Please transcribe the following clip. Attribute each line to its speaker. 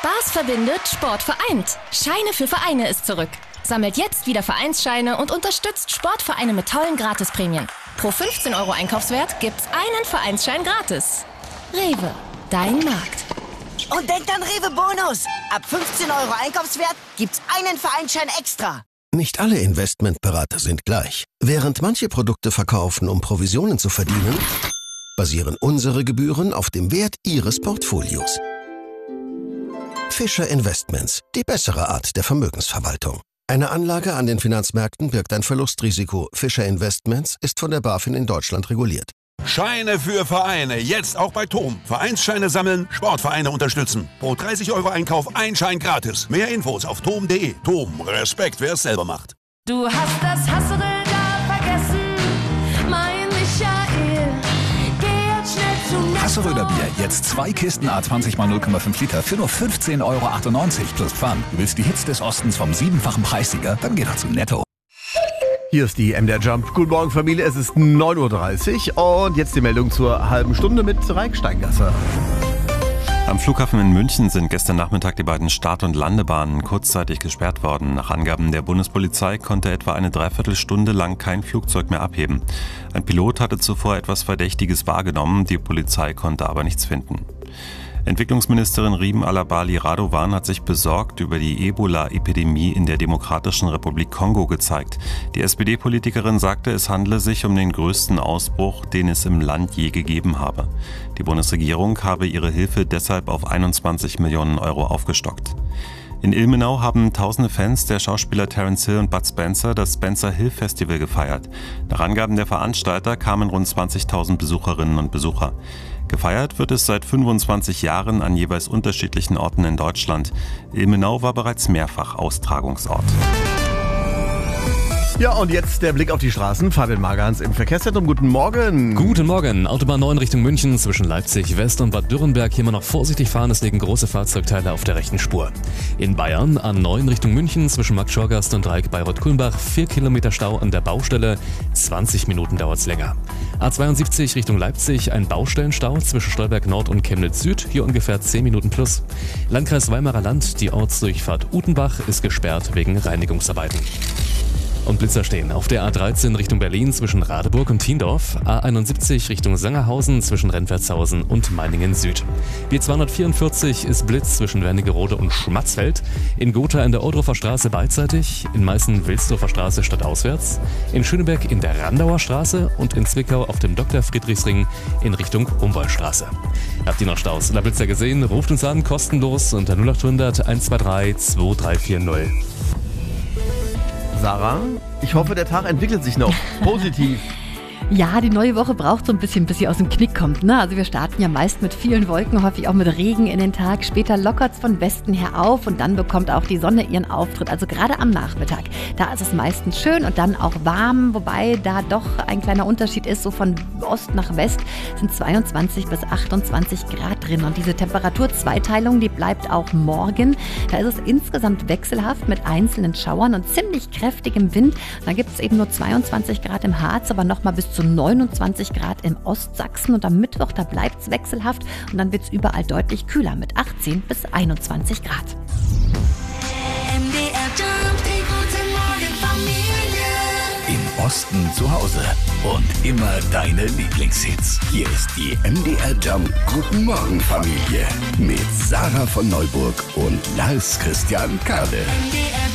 Speaker 1: Spaß verbindet, Sport vereint. Scheine für Vereine ist zurück. Sammelt jetzt wieder Vereinsscheine und unterstützt Sportvereine mit tollen Gratisprämien. Pro 15 € Einkaufswert gibt's einen Vereinsschein gratis. Rewe, dein Markt.
Speaker 2: Und denkt an Rewe Bonus. Ab 15 € Einkaufswert gibt's einen Vereinsschein extra.
Speaker 3: Nicht alle Investmentberater sind gleich. Während manche Produkte verkaufen, um Provisionen zu verdienen, basieren unsere Gebühren auf dem Wert Ihres Portfolios. Fischer Investments, die bessere Art der Vermögensverwaltung. Eine Anlage an den Finanzmärkten birgt ein Verlustrisiko. Fischer Investments ist von der BaFin in Deutschland reguliert.
Speaker 4: Scheine für Vereine, jetzt auch bei TOM. Vereinsscheine sammeln, Sportvereine unterstützen. Pro 30 € Einkauf ein Schein gratis. Mehr Infos auf tom.de. TOM, Respekt, wer es selber macht.
Speaker 5: Du hast das Hasserl da vergessen, mein Michael. Geh jetzt schnell zu Netto.
Speaker 6: Hasseröder Bier, jetzt 2 Kisten A20 x 0,5 Liter für nur 15,98 € plus Pfand. Du willst die Hits des Ostens vom 7-fachen Preissieger? Dann geh doch zu Netto.
Speaker 7: Hier ist die MDR Jump. Guten Morgen, Familie. Es ist 9:30 Uhr und jetzt die Meldung zur halben Stunde mit Raik Steingasser.
Speaker 8: Am Flughafen in München sind gestern Nachmittag die beiden Start- und Landebahnen kurzzeitig gesperrt worden. Nach Angaben der Bundespolizei konnte etwa eine Dreiviertelstunde lang kein Flugzeug mehr abheben. Ein Pilot hatte zuvor etwas Verdächtiges wahrgenommen, die Polizei konnte aber nichts finden. Entwicklungsministerin Riem Alabali Radovan hat sich besorgt über die Ebola-Epidemie in der Demokratischen Republik Kongo gezeigt. Die SPD-Politikerin sagte, es handle sich um den größten Ausbruch, den es im Land je gegeben habe. Die Bundesregierung habe ihre Hilfe deshalb auf 21 Millionen € aufgestockt. In Ilmenau haben tausende Fans der Schauspieler Terence Hill und Bud Spencer das Spencer Hill Festival gefeiert. Nach Angaben der Veranstalter kamen rund 20.000 Besucherinnen und Besucher. Gefeiert wird es seit 25 Jahren an jeweils unterschiedlichen Orten in Deutschland. Ilmenau war bereits mehrfach Austragungsort.
Speaker 7: Ja, und jetzt der Blick auf die Straßen. Fabian Magerhans im Verkehrszentrum. Guten Morgen.
Speaker 9: Guten Morgen. Autobahn 9 Richtung München zwischen Leipzig West und Bad Dürrenberg. Hier immer noch vorsichtig fahren. Es liegen große Fahrzeugteile auf der rechten Spur. In Bayern A9 Richtung München zwischen Markt-Schorgast und Dreieck Bayreuth-Kulmbach. 4 Kilometer Stau an der Baustelle. 20 Minuten dauert's länger. A72 Richtung Leipzig. Ein Baustellenstau zwischen Stolberg Nord und Chemnitz Süd. Hier ungefähr 10 Minuten plus. Landkreis Weimarer Land. Die Ortsdurchfahrt Utenbach ist gesperrt wegen Reinigungsarbeiten. Und Blitzer stehen auf der A13 Richtung Berlin zwischen Radeburg und Thiendorf, A71 Richtung Sangerhausen zwischen Rentwertshausen und Meiningen Süd. B244 ist Blitz zwischen Wernigerode und Schmatzfeld, in Gotha in der Ohrdorfer Straße beidseitig, in Meißen Wilsdorfer Straße stadtauswärts, in Schöneberg in der Randauer Straße und in Zwickau auf dem Dr. Friedrichsring in Richtung Humboldtstraße. Habt ihr noch Staus oder Blitzer gesehen? Ruft uns an, kostenlos unter 0800 123 2340.
Speaker 7: Sarah, ich hoffe, der Tag entwickelt sich noch positiv.
Speaker 10: Ja, die neue Woche braucht so ein bisschen, bis sie aus dem Knick kommt, ne? Also wir starten ja meist mit vielen Wolken, häufig auch mit Regen in den Tag. Später lockert es von Westen her auf und dann bekommt auch die Sonne ihren Auftritt. Also gerade am Nachmittag, da ist es meistens schön und dann auch warm, wobei da doch ein kleiner Unterschied ist. So von Ost nach West sind 22 bis 28 Grad drin. Und diese Temperaturzweiteilung, die bleibt auch morgen. Da ist es insgesamt wechselhaft mit einzelnen Schauern und ziemlich kräftigem Wind. Da gibt es eben nur 22 Grad im Harz, aber nochmal bis zu 29 Grad im Ostsachsen und am Mittwoch, da bleibt es wechselhaft und dann wird es überall deutlich kühler mit 18 bis 21 Grad.
Speaker 5: MDR Jump, die gute Morgenfamilie.
Speaker 6: Im Osten zu Hause und immer deine Lieblingshits. Hier ist die MDR Jump Guten Morgen Familie mit Sarah von Neuburg und Lars Christian Kade.